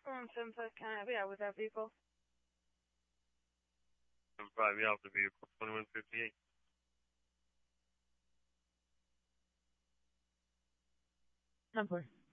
10-5, can I be out with that vehicle? 10-5, yeah, with the vehicle, 2158. Number.